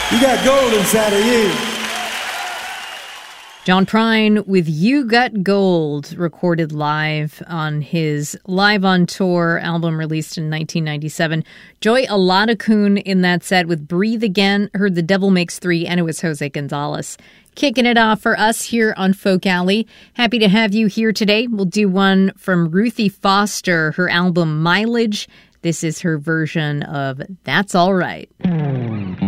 You got gold inside of you. John Prine with You Got Gold, recorded live on his Live on Tour album released in 1997. Joy Aladakun in that set with Breathe Again, heard The Devil Makes Three, and it was Jose Gonzalez. Kicking it off for us here on Folk Alley. Happy to have you here today. We'll do one from Ruthie Foster, her album Mileage. This is her version of That's All Right.